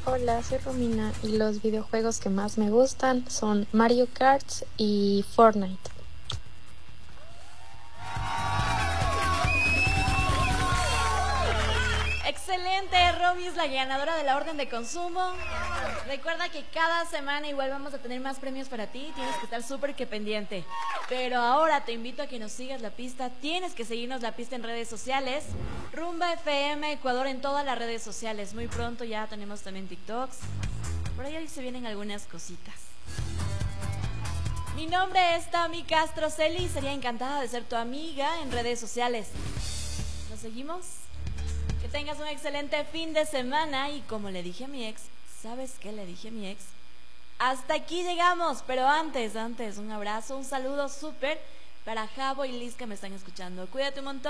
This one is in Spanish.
Hola, soy Romina y los videojuegos que más me gustan son Mario Kart y Fortnite. Excelente, Romy es la ganadora de la orden de consumo. Recuerda que cada semana igual vamos a tener más premios para ti, tienes que estar súper que pendiente. Pero ahora te invito a que nos sigas la pista, tienes que seguirnos la pista en redes sociales. Rumba FM Ecuador en todas las redes sociales, muy pronto ya tenemos también TikToks. Por ahí se vienen algunas cositas. Mi nombre es Tami Castro Celi y sería encantada de ser tu amiga en redes sociales. ¿Nos seguimos? Que tengas un excelente fin de semana y como le dije a mi ex, ¿sabes qué le dije a mi ex? Hasta aquí llegamos, pero antes, un abrazo, un saludo súper para Javo y Liz que me están escuchando. Cuídate un montón.